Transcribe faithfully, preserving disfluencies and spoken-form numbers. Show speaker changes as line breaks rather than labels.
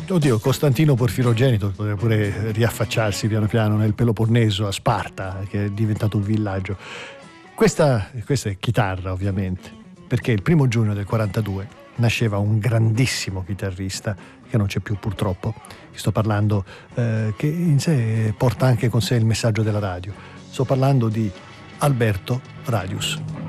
oddio, Costantino Porfirogenito poteva pure riaffacciarsi piano piano nel Peloponneso, a Sparta, che è diventato un villaggio. Questa, questa è chitarra, ovviamente, perché il primo giugno del quarantadue nasceva un grandissimo chitarrista che non c'è più purtroppo. Sto parlando eh, che in sé porta anche con sé il messaggio della radio. Sto parlando di Alberto Radius.